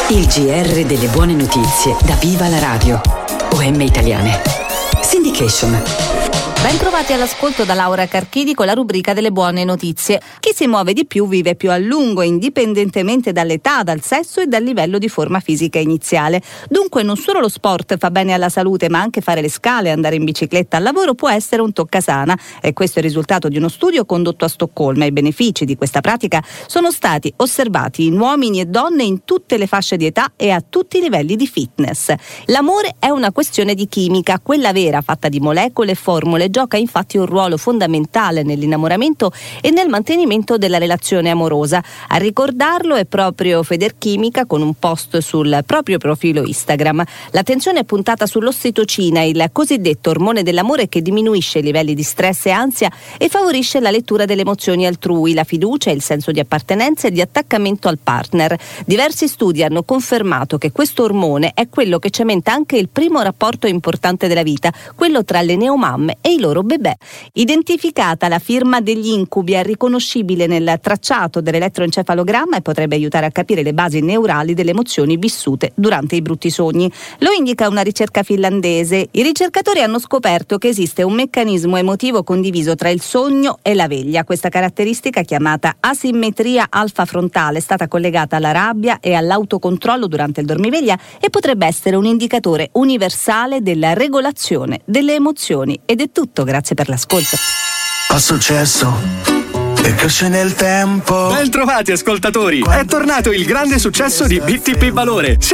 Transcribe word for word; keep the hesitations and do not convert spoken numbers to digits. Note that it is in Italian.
Il G R delle buone notizie da Viva la Radio. O M Italiane. Syndication. Ben trovati all'ascolto da Laura Carchidi con la rubrica delle buone notizie. Chi si muove di più vive più a lungo, indipendentemente dall'età, dal sesso e dal livello di forma fisica iniziale. Dunque non solo lo sport fa bene alla salute, ma anche fare le scale e andare in bicicletta al lavoro può essere un toccasana. E questo è il risultato di uno studio condotto a Stoccolma. I benefici di questa pratica sono stati osservati in uomini e donne in tutte le fasce di età e a tutti i livelli di fitness. L'amore è una questione di chimica, quella vera, fatta di molecole e formule. Gioca infatti un ruolo fondamentale nell'innamoramento e nel mantenimento della relazione amorosa. A ricordarlo è proprio Federchimica con un post sul proprio profilo Instagram. L'attenzione è puntata sull'ossitocina, il cosiddetto ormone dell'amore che diminuisce i livelli di stress e ansia e favorisce la lettura delle emozioni altrui, la fiducia, il senso di appartenenza e di attaccamento al partner. Diversi studi hanno confermato che questo ormone è quello che cementa anche il primo rapporto importante della vita, quello tra le neomamme e i loro bebè. Identificata la firma degli incubi è riconoscibile nel tracciato dell'elettroencefalogramma e potrebbe aiutare a capire le basi neurali delle emozioni vissute durante i brutti sogni. Lo indica una ricerca finlandese. I ricercatori hanno scoperto che esiste un meccanismo emotivo condiviso tra il sogno e la veglia. Questa caratteristica, chiamata asimmetria alfa-frontale, è stata collegata alla rabbia e all'autocontrollo durante il dormiveglia e potrebbe essere un indicatore universale della regolazione delle emozioni. Ed è tutto, grazie per l'ascolto. Ha successo e cresce nel tempo. Ben trovati ascoltatori, è tornato il grande successo di B T P Valore.